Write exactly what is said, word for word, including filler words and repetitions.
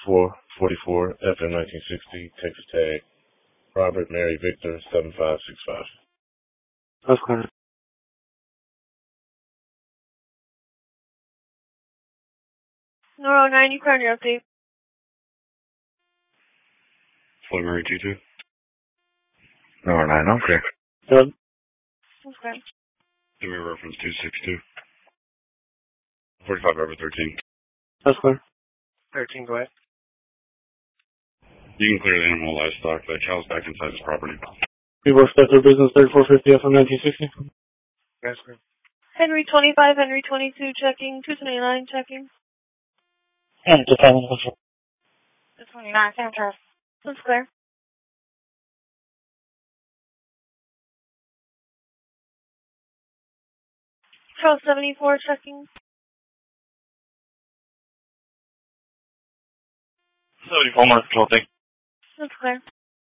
four forty-four, F M nineteen sixty, Texas tag, Robert Mary Victor, seven five six five. That's clear. Neuro nine, you clear your update. Floyd Murray two two. Neuro nine, okay. Good. Okay. Give me reference two six two. forty-five over thirteen. That's clear. thirteen, go ahead. You can clear the animal livestock. That cow's back inside his property. People start their business thirty-four fifty F M nineteen sixty. That's clear. Henry twenty-five, Henry twenty-two, checking. two twenty-nine, checking. And just having a two twenty-nine, Santa. That's clear. Charles seventy-four, checking. seventy-four, Mark, control, thank you. That's clear.